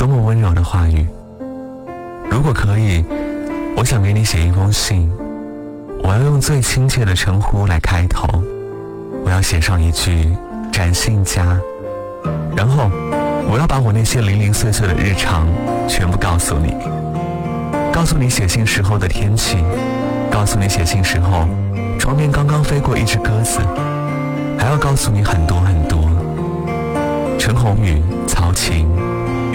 多么温柔的话语。如果可以，我想给你写一封信，我要用最亲切的称呼来开头，我要写上一句展信佳，然后我要把我那些零零碎碎的日常全部告诉你，告诉你写信时候的天气，告诉你写信时候窗边刚刚飞过一只鸽子，还要告诉你很多很多。陈鸿宇，曹琴。